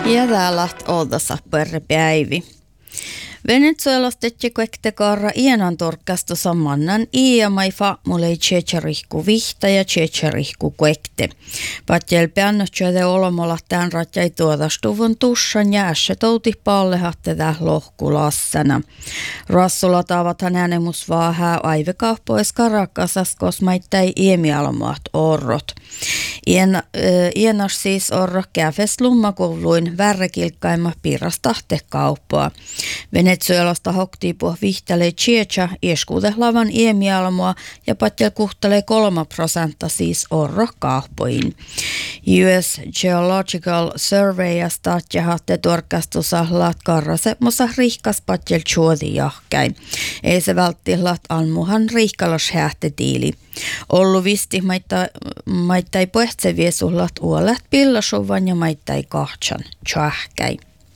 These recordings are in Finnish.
Ja täällä oldassa perpäivi. Venezuelasta tjekkektekarra ienan torkkastu samannan iämai faamulei tjetserihku vihta ja tjetserihku kuekte. Patjel pännötjöde olomolla tämän ratjai tuotastuvun tussan ja ässä touti pallehatte täh lohkulassana. Rassulla taavathan hänemus vaahää aivekauppois Karakasas, kos maittai iemialomaat orrot. Ienas siis orro käfes lummakouluin värrekilkkaima pirrastahte kauppaa. Venezuelasta hoktiipu vihtälei tjecha ieskuude lavan iemialmoa ja patjel kuhtelee 3% siis orro kauppoin. US Geological Survey ja statjahatte tuorkastusa laat karrasemmosa rihkas patjel tjuodi jahkäin. Ei se välttilat almuhan rihkalos hähtetiili. Ollu visti maittai pohtseviessuhlat uolet pillasuvan ja maittai kahtsan tjahkäin.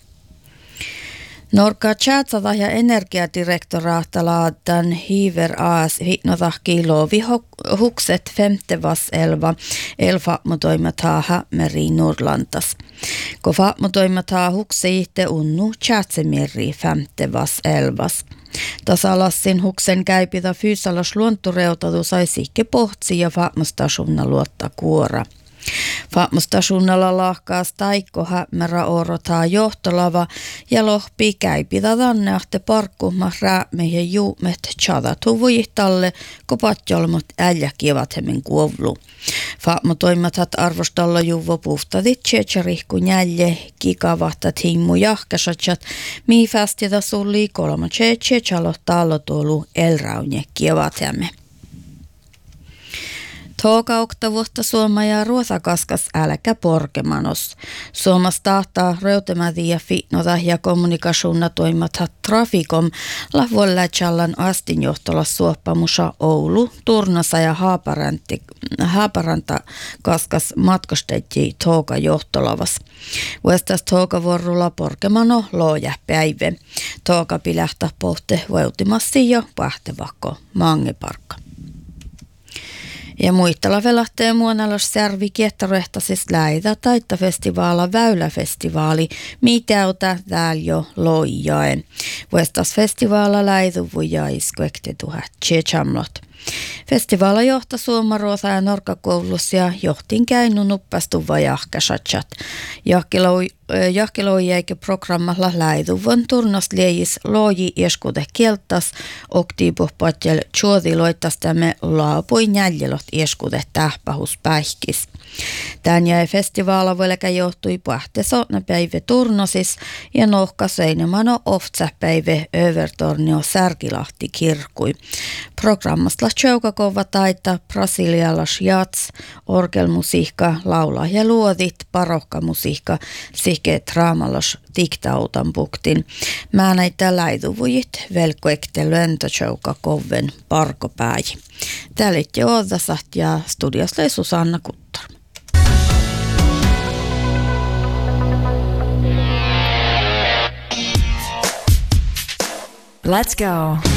Norka tjätsata ja energiadirektoraata laatan hiiver aas hitnotahkii loovi hukset 5 elfa mutoimataa hämmeri Nordlantas. Ko mutoimataa hukse ihte unnu tjätsemiri 5 Tasalassin huksen käypitä fyysalas luontoreutatu sai sikke pohtsi ja faamustasuunna luotta kuora. Faamustasuunnalla lahkaas taikko hämärä orotaa johtolava ja lohpii käypitä tanneahte parkkuhmas rääme ja juumet tjadatu vujihtalle, ko patjolmot äljäkivat hemmin kuovlu. Faamutoimatat arvostalla juvo puhtadit tjetserihku nälje, kikavahtat himmu jahkasatsat, mii fästitä sulli 3 tjetsalot tallotuolu elraunje kivat hemme. Toka vuotta Suoma ja Ruotsakaskas älkä porkemanos. Suomas tahtaa reutemäti ja fitnota ja kommunikasuunna toimathat trafikom lavuolla challan astinjohtola suoppamusa Oulu, Turnasa ja Haaparanta kaskas matkustettiin Toka johtolavas. Vuestas Toka vuorolla porkemano looja päivä. Toka pilähtä pohte voutimassi jo pahtevakko mangeparkka. Ja muistella velahteen muonalos särvi kiettarehtasis läitä taittafestivaala väyläfestivaali, mitäuta täällä jo loijaen. Vuestas festivaala läituvujaiskoekte tuhat tjechamlot. Festivaala johta Suomaruosa ja Norkakoulussa ja johtin käynnun uppastuva jahkasatsat. Jahkeloi eikä programmalla läiduvon turnos liejis loji ieskude kieltas, oktiipu patjel tjuodiloittastamme laapui näljelot ieskude tähpahus päihkis. Tän jäi festivaala vuolekä johtui pahtesotna päivä turnosis ja nohka seinemano oftsäpäivä övertornio Särkilahti kirkui. Programmasta tjoukakova taita, brasilialas jats, orgelmusiikka, laula ja luodit, barokkamusiikka, sike draamalas diktautan buktin. Mä näitä läiduvujit velkoekte löntötjouka koven parkopääji. Täällä itti Oodasat ja studios lei Susanna Kuttar. Let's go.